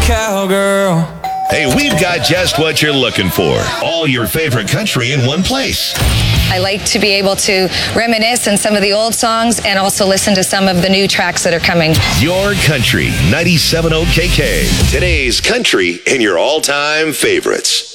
cowgirl. Hey, we've got just what you're looking for. All your favorite country in one place. I like to be able to reminisce on some of the old songs and also listen to some of the new tracks that are coming. Your Country, 97.0 KK. Today's country and your all-time favorites.